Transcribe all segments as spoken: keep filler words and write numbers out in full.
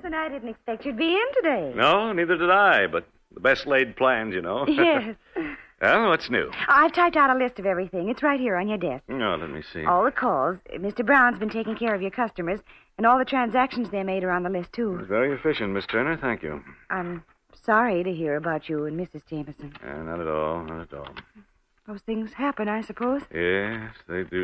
Jameson, I didn't expect you'd be in today. No, neither did I, but the best laid plans, you know. Yes. Well, what's new? I've typed out a list of everything. It's right here on your desk. No, let me see. All the calls. Mister Brown's been taking care of your customers, and all the transactions they made are on the list, too. Very efficient, Miss Turner. Thank you. I'm sorry to hear about you and Missus Jameson. Uh, not at all, not at all. Those things happen, I suppose. Yes, they do.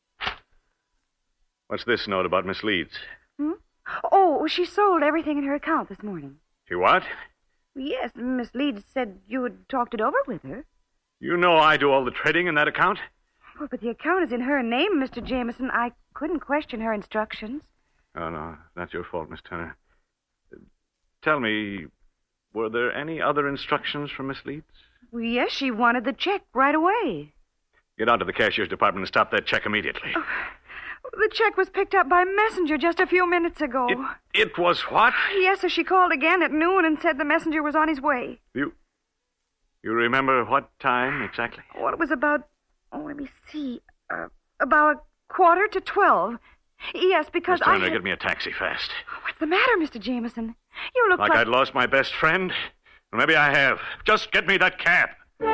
What's this note about Miss Leeds? Hmm? Oh, she sold everything in her account this morning. She what? Yes, Miss Leeds said you had talked it over with her. You know I do all the trading in that account? Well, but the account is in her name, Mister Jameson. I couldn't question her instructions. Oh, no, that's your fault, Miss Turner. Uh, tell me, were there any other instructions from Miss Leeds? Well, yes, she wanted the check right away. Get on to the cashier's department and stop that check immediately. Oh, the check was picked up by messenger just a few minutes ago. It, it was what? Yes, sir. She called again at noon and said the messenger was on his way. You... You remember what time exactly? Well, it was about... Oh, let me see. Uh, about a quarter to twelve. Yes, because Miss Turner, I... had... get me a taxi fast. What's the matter, Mister Jameson? You look like... like... I'd lost my best friend? Well, maybe I have. Just get me that cab.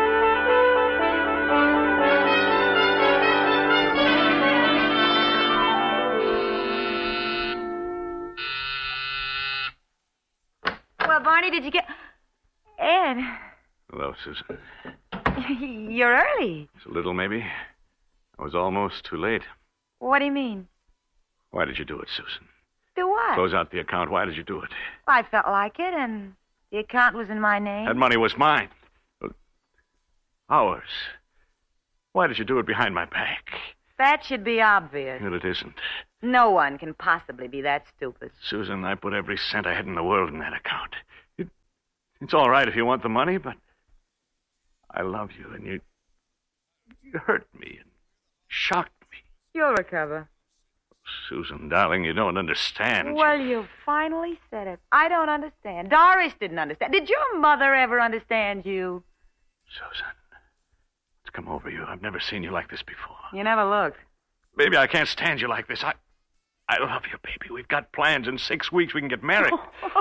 Well, Barney, did you get... Ed... Hello, Susan. You're early. It's a little, maybe. I was almost too late. What do you mean? Why did you do it, Susan? Do what? Close out the account. Why did you do it? I felt like it, and the account was in my name. That money was mine. Ours. Why did you do it behind my back? That should be obvious. Well, it isn't. No one can possibly be that stupid. Susan, I put every cent I had in the world in that account. It, it's all right if you want the money, but I love you, and you, you hurt me and shocked me. You'll recover. Susan, darling, you don't understand. Well, you finally said it. I don't understand. Doris didn't understand. Did your mother ever understand you? Susan, it's come over you. I've never seen you like this before. You never looked. Baby, I can't stand you like this. I I love you, baby. We've got plans. In six weeks we can get married.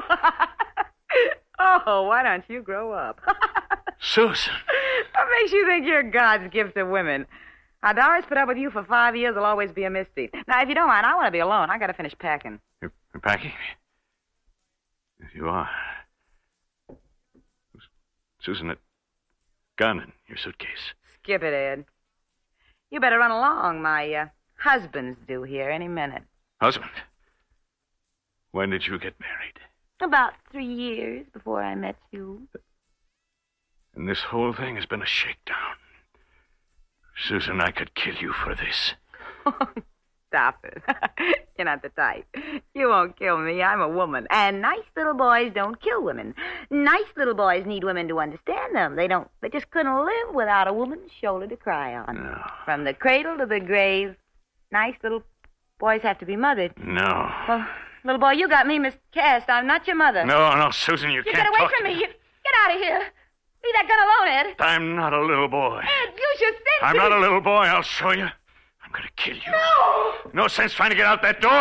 Oh, why don't you grow up? Susan. What makes you think you're God's gift to women? Now, Doris put up with you for five years. Will always be a mystery. Now, if you don't mind, I want to be alone. I got to finish packing. You're, you're packing? Yes, you are. Susan, that gun in your suitcase. Skip it, Ed. You better run along. My uh, husband's due here any minute. Husband? When did you get married? About three years before I met you. And this whole thing has been a shakedown. Susan, I could kill you for this. Stop it. You're not the type. You won't kill me. I'm a woman. And nice little boys don't kill women. Nice little boys need women to understand them. They don't. They just couldn't live without a woman's shoulder to cry on. No. From the cradle to the grave, nice little boys have to be mothered. No. Well, little boy, you got me miscast. I'm not your mother. No, no, Susan, you, you can't get away talk from to me. You, get out of here. Leave that gun alone, Ed. I'm not a little boy. Ed, use your senses. I'm not a little boy. I'll show you. I'm going to kill you. No. No sense trying to get out that door.